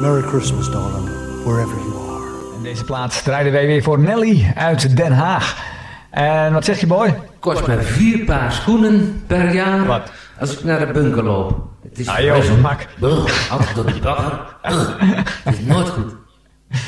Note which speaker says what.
Speaker 1: Merry Christmas, darling, wherever you are.
Speaker 2: En deze plaats draaiden wij weer voor Nelly uit Den Haag. En wat zeg je, boy?
Speaker 3: Kost mij 4 paar schoenen per jaar.
Speaker 2: Wat?
Speaker 3: Als ik naar de bunker loop. Het is
Speaker 2: joh, mak.
Speaker 3: Altijd door de bagger. Het is nooit goed.